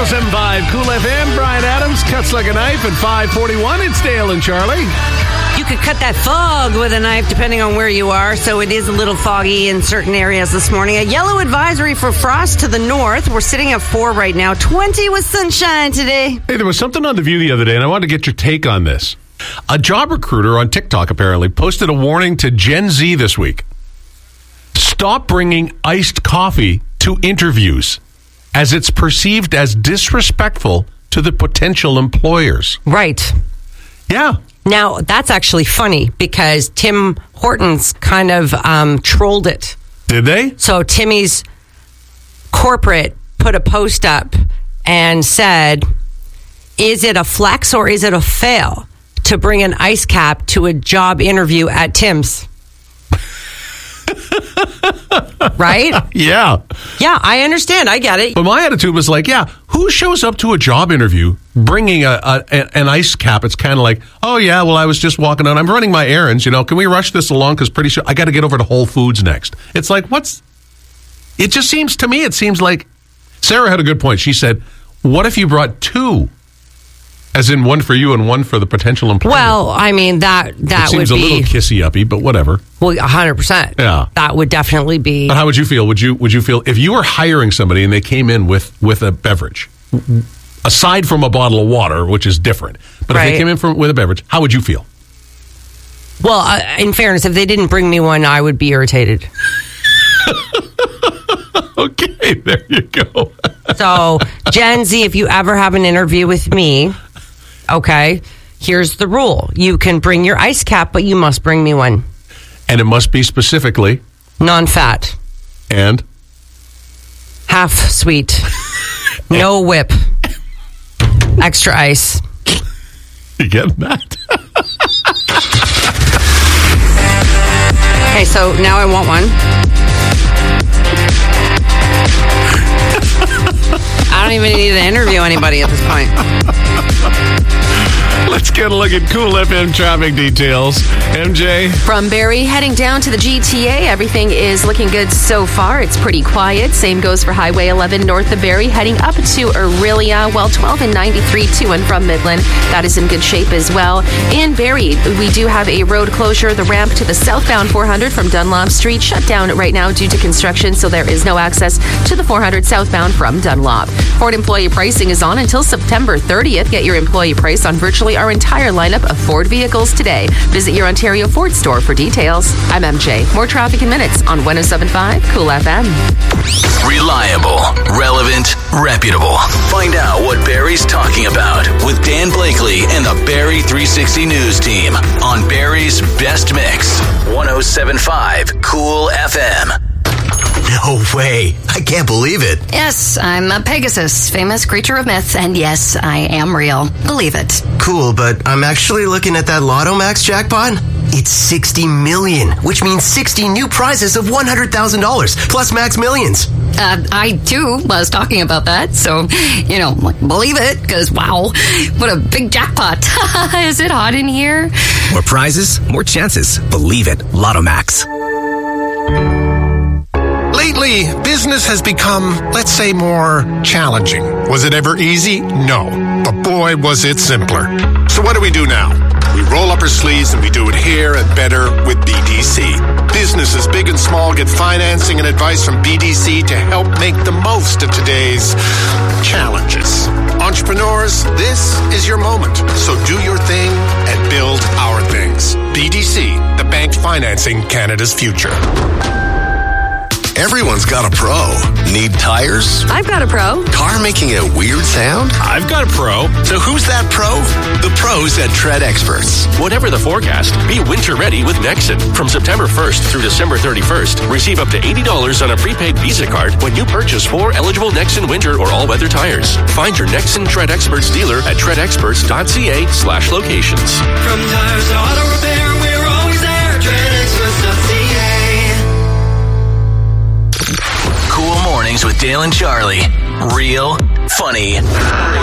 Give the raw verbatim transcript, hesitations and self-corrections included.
oh seven point five Cool F M. Brian Adams cuts like a knife at five forty-one. It's Dale and Charlie. You could cut that fog with a knife depending on where you are, so it is a little foggy in certain areas this morning. A yellow advisory for frost to the north. We're sitting at four right now. twenty with sunshine today. Hey, there was something on The View the other day, and I wanted to get your take on this. A job recruiter on TikTok apparently posted a warning to Gen Z this week. Stop bringing iced coffee to interviews, as it's perceived as disrespectful to the potential employers. Right. Yeah. Now, that's actually funny because Tim Hortons kind of um, trolled it. Did they? So Timmy's corporate put a post up and said, is it a flex or is it a fail to bring an ice cap to a job interview at Tim's? Right? Yeah. Yeah, I understand. I get it. But my attitude was like, yeah, who shows up to a job interview bringing a, a an ice cap? It's kind of like, oh, yeah, well, I was just walking on. I'm running my errands. You know, can we rush this along? Because pretty sure I got to get over to Whole Foods next. It's like, what's... It just seems, to me, it seems like... Sarah had a good point. She said, what if you brought two? As in one for you and one for the potential employer. Well, I mean, that, that it would seems be... a little kissy-uppy, but whatever. Well, one hundred percent. Yeah. That would definitely be... But how would you feel? Would you would you feel if you were hiring somebody and they came in with, with a beverage, aside from a bottle of water, which is different, but Right. if they came in from, with a beverage, how would you feel? Well, uh, in fairness, if they didn't bring me one, I would be irritated. Okay, there you go. So, Gen Z, if you ever have an interview with me, okay, here's the rule. You can bring your ice cap, but you must bring me one. And it must be specifically... Non-fat. And? Half sweet. No whip. Extra ice. You getting that? Okay, so now I want one. I don't even need to interview anybody at this point. Let's get a look at Cool F M traffic details. M J? From Barrie heading down to the G T A, everything is looking good so far. It's pretty quiet. Same goes for Highway eleven north of Barrie heading up to Orillia, while twelve and ninety-three to and from Midland. That is in good shape as well. In Barrie, we do have a road closure. The ramp to the southbound four hundred from Dunlop Street shut down right now due to construction, so there is no access to the four hundred southbound from Dunlop. Ford employee pricing is on until September thirtieth. Get your employee price on virtually our entire lineup of Ford vehicles today. Visit your Ontario Ford store for details. I'm M J. More traffic in minutes on one oh seven point five Cool F M. Reliable, relevant, reputable. Find out what Barrie's talking about with Dan Blakely and the Barrie three sixty News team on Barrie's Best Mix. one oh seven point five Cool F M. No way. I can't believe it. Yes, I'm a Pegasus, famous creature of myth, and yes, I am real. Believe it. Cool, but I'm actually looking at that Lotto Max jackpot. It's sixty million, which means sixty new prizes of one hundred thousand dollars, plus Max Millions. Uh, I, too, was talking about that, so, you know, believe it, because, wow, what a big jackpot. Is it hot in here? More prizes, more chances. Believe it. Lotto Max. Lately, business has become, let's say, more challenging. Was it ever easy? No. But boy, was it simpler. So what do we do now? We roll up our sleeves and we do it here and better with B D C. Businesses big and small get financing and advice from B D C to help make the most of today's challenges. Entrepreneurs, this is your moment. So do your thing and build our things. B D C, the bank financing Canada's future. Everyone's got a pro. Need tires? I've got a pro. Car making a weird sound? I've got a pro. So who's that pro? The pros at Tread Experts. Whatever the forecast, be winter ready with Nexen. From September first through December thirty-first, receive up to eighty dollars on a prepaid Visa card when you purchase four eligible Nexen winter or all-weather tires. Find your Nexen Tread Experts dealer at treadexperts.ca slash locations. From tires to auto repair, we're always there. tread experts dot c a. Cool Mornings with Dale and Charlie. Real, funny,